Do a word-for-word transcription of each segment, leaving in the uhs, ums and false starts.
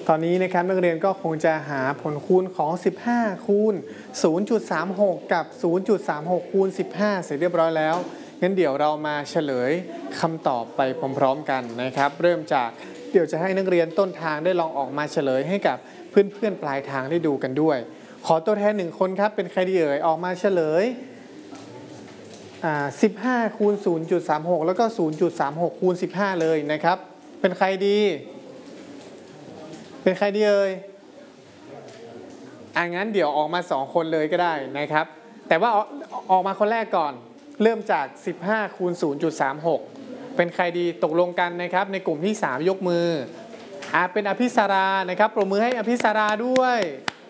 ตอนนี้นะครับนักเรียนก็คงจะหาผลคูณของสิบห้าคูณ ศูนย์จุดสามหก กับ ศูนย์จุดสามหก คูณ สิบห้า เสร็จเรียบร้อยแล้วงั้นเดี๋ยวเรามาเฉลยคำตอบไปพร้อมๆกันนะครับเริ่มจากเดี๋ยวจะให้นักเรียนต้นทางได้ลองออกมาเฉลยให้กับเพื่อนๆปลายทางได้ดูกันด้วยขอตัวแทนหนึ่งคนครับเป็นใครดีเอ่ยออกมาเฉลยอ่าสิบห้าคูณ ศูนย์จุดสามหก แล้วก็ ศูนย์จุดสามหก คูณ สิบห้า เลยนะครับเป็นใครดีเป็นใครดีเอ่ยอ่ะงั้นเดี๋ยวออกมาสองคนเลยก็ได้นะครับแต่ว่าออกมาคนแรกก่อนเริ่มจากสิบห้าคูณ ศูนย์จุดสามหก เป็นใครดีตกลงกันนะครับในกลุ่มที่สามยกมืออ่ะเป็นอภิสารานะครับปรบมือให้อภิสาราด้วย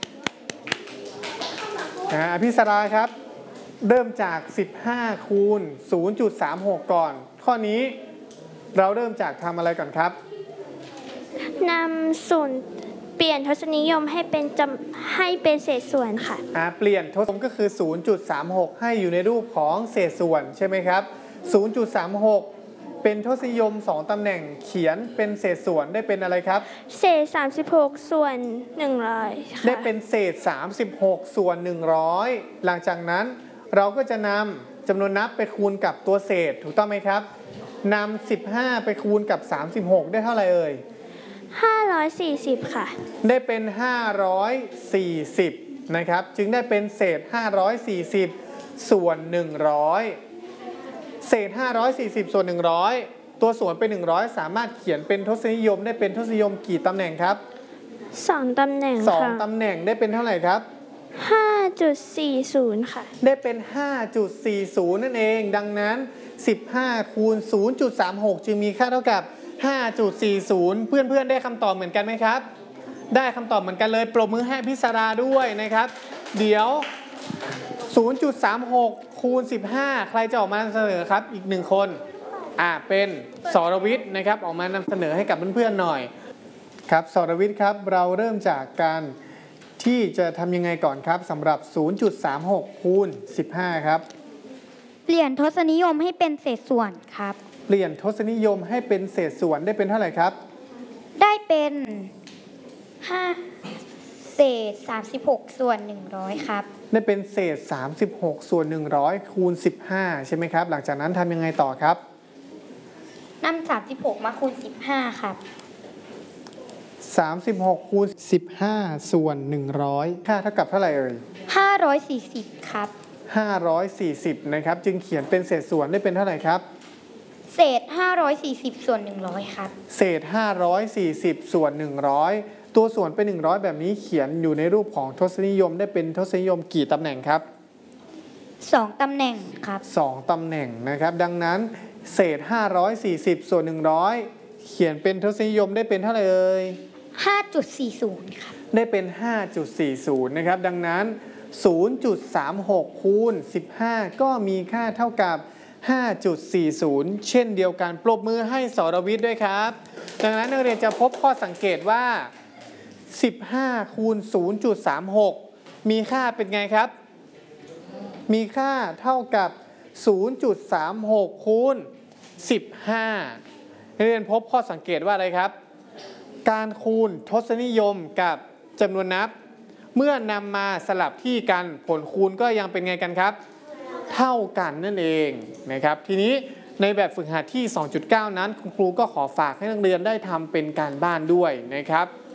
นะอภิสาราครับเริ่มจากสิบห้าคูณ ศูนย์จุดสามหก ก่อนข้อนี้เราเริ่มจากทำอะไรก่อนครับนำส่วนเปลี่ยนทศนิยมให้เป็นจำให้เป็นเศษส่วนค่ะอ่าเปลี่ยนทศนิยมก็คือ ศูนย์จุดสามหก ให้อยู่ในรูปของเศษส่วนใช่ไหมครับ ศูนย์จุดสามหก เป็นทศนิยมสองตำแหน่งเขียนเป็นเศษส่วนได้เป็นอะไรครับเศษสามสิบหกส่วนหนึ่งร้อยค่ะได้เป็นเศษสามสิบหกส่วนหนึ่งร้อยหลังจากนั้นเราก็จะนำจำนวนนับไปคูณกับตัวเศษถูกต้องไหมครับนำสิบห้าไปคูณกับสามสิบหกได้เท่าไหร่เอ่ยห้าร้อยสี่สิบค่ะได้เป็นห้าร้อยสี่สิบนะครับจึงได้เป็นเศษห้าร้อยสี่สิบส่วนหนึ่งร้อยเศษห้าร้อยสี่สิบส่วนหนึ่งร้อยตัวส่วนเป็นหนึ่งร้อยสามารถเขียนเป็นทศนิยมได้เป็นทศนิยมกี่ตำแหน่งครับสองตำแหน่งค่ะสองตำแหน่งได้เป็นเท่าไหร่ครับห้าจุดสี่ศูนย์ ค่ะได้เป็น ห้าจุดสี่ศูนย์ นั่นเองดังนั้นสิบห้าคูณ ศูนย์จุดสามหก จึงมีค่าเท่ากับห้าจุดสี่ศูนย์ เพื่อนๆได้คำตอบเหมือนกันไหมครับได้คำตอบเหมือนกันเลยปรบมือให้พิศราด้วยนะครับเดี๋ยว ศูนย์จุดสามหก คูณ สิบห้า ใครจะออกมานำเสนอครับอีกหนึ่งคนอ่าเป็นสรวิทย์นะครับออกมานำเสนอให้กับเพื่อนๆหน่อยครับสรวิทย์ครับเราเริ่มจากการที่จะทำยังไงก่อนครับสำหรับ ศูนย์จุดสามหก คูณ สิบห้า ครับเปลี่ยนทศนิยมให้เป็นเศษส่วนครับเปลี่ยนทศนิยมให้เป็นเศษส่วนได้เป็นเท่าไหร่ครับได้เป็นห้าเศษสามสิบหกส่วนหนึ่งร้อยครับได้เป็นเศษสามสิบหกส่วนหนึ่งร้อยคูณสิบห้าใช่ไหมครับหลังจากนั้นทำยังไงต่อครับนำสามสิบหกมาคูณสิบห้าครับสามสิบหกคูณสิบห้าส่วนหนึ่งร้อยค่าเท่ากับเท่าไหร่เอ่ยห้าร้อยสี่สิบครับห้าร้อยสี่สิบนะครับจึงเขียนเป็นเศษส่วนได้เป็นเท่าไหร่ครับเศษห้าร้อยสี่สิบส่วนหนึ่งร้อยครับเศษห้าร้อยสี่สิบส่วนหนึ่งร้อยตัวส่วนเป็นหนึ่งร้อยแบบนี้เขียนอยู่ในรูปของทศนิยมได้เป็นทศนิยมกี่ตำแหน่งครับสองตำแหน่งครับสองตำแหน่งนะครับดังนั้นเศษห้าร้อยสี่สิบส่วนหนึ่งร้อยเขียนเป็นทศนิยมได้เป็นเท่าไหร่เอ่ยห้าจุดสี่ศูนย์ครับได้เป็น ห้าจุดสี่ศูนย์ นะครับดังนั้น ศูนย์จุดสามหก คูณ สิบห้า ก็มีค่าเท่ากับ ห้าจุดสี่ศูนย์ เช่นเดียวกันปรบมือให้สรวิทย์ด้วยครับดังนั้นนักเรียนจะพบข้อสังเกตว่า สิบห้า คูณ ศูนย์จุดสามหก มีค่าเป็นไงครับมีค่าเท่ากับ ศูนย์จุดสามหก คูณ สิบห้า นักเรียนพบข้อสังเกตว่าอะไรครับการคูณทศนิยมกับจำนวนนับเมื่อนำมาสลับที่กันผลคูณก็ยังเป็นไงกันครับเท่ากันนั่นเองนะครับทีนี้ในแบบฝึกหัดที่ สองจุดเก้า นั้นคุณครูก็ขอฝากให้นักเรียนได้ทำเป็นการบ้านด้วยนะครับ